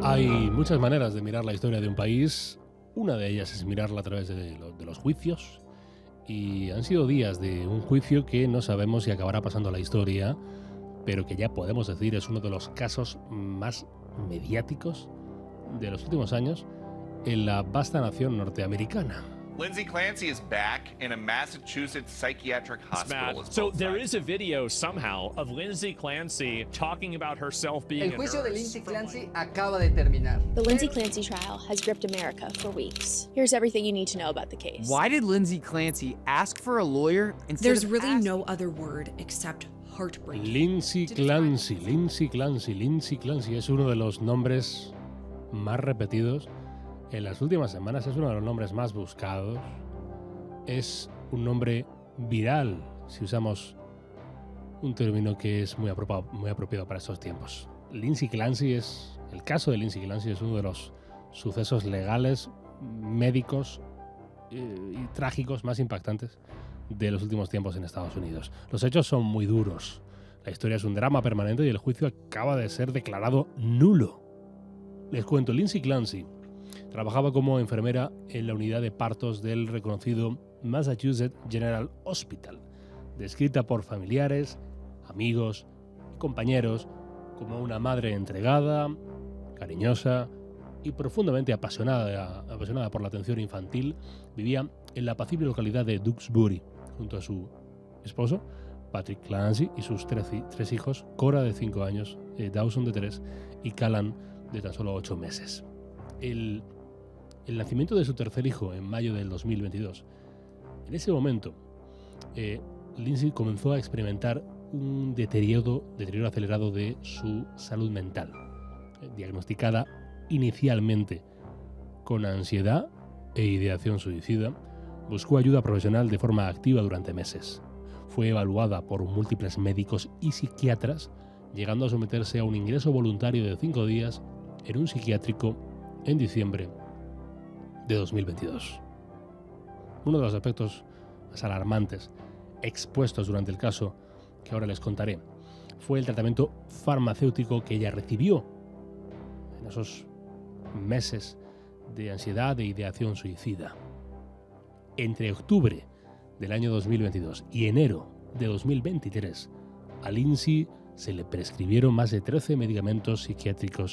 Hay muchas maneras de mirar la historia de un país. Una de ellas es mirarla a través de los juicios. Y han sido días de un juicio que no sabemos si acabará pasando a la historia, pero que ya podemos decir es uno de los casos más mediáticos de los últimos años en la vasta nación norteamericana. Lindsay Clancy is back in a Massachusetts psychiatric hospital. So there is a video somehow of Lindsay Clancy talking about herself being El a juicio de nurse. Lindsay Clancy acaba de terminar. The Lindsay Clancy trial has gripped America for weeks. Here's everything you need to know about the case. Why did Lindsay Clancy ask for a lawyer instead There's of really asking? no other word except heartbreaking. Lindsay Clancy es uno de los nombres más repetidos en las últimas semanas, es uno de los nombres más buscados, es un nombre viral, si usamos un término que es muy apropiado para estos tiempos. El caso de Lindsay Clancy es uno de los sucesos legales, médicos y trágicos más impactantes de los últimos tiempos en Estados Unidos. Los hechos son muy duros, la historia es un drama permanente y el juicio acaba de ser declarado nulo. Les cuento, Lindsay Clancy trabajaba como enfermera en la unidad de partos del reconocido Massachusetts General Hospital, descrita por familiares, amigos y compañeros como una madre entregada, cariñosa y profundamente apasionada por la atención infantil. Vivía en la apacible localidad de Duxbury, junto a su esposo, Patrick Clancy, y sus tres hijos, Cora de 5 años, Dawson de 3 y Callan de tan solo 8 meses. El nacimiento de su tercer hijo en mayo del 2022. En ese momento, Lindsay comenzó a experimentar un deterioro acelerado de su salud mental, diagnosticada inicialmente con ansiedad e ideación suicida. Buscó ayuda profesional de forma activa durante meses. Fue evaluada por múltiples médicos y psiquiatras, llegando a someterse a un ingreso voluntario de 5 días en un psiquiátrico en diciembre de 2022. Uno de los aspectos más alarmantes expuestos durante el caso, que ahora les contaré, fue el tratamiento farmacéutico que ella recibió en esos meses de ansiedad e ideación suicida. Entre octubre del año 2022 y enero de 2023, a Lindsay se le prescribieron más de 13 medicamentos psiquiátricos